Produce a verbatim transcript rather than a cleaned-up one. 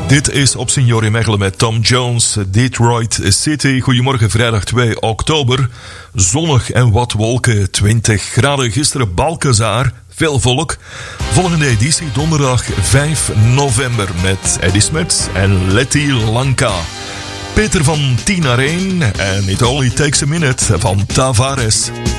Dit is op Signori Mechelen met Tom Jones, Detroit City. Goedemorgen, vrijdag twee oktober. Zonnig en wat wolken, twintig graden. Gisteren Balkezaar, veel volk. Volgende editie donderdag vijf november met Eddie Smets en Letty Lanka. Peter van tien naar één en It Only Takes a Minute van Tavares.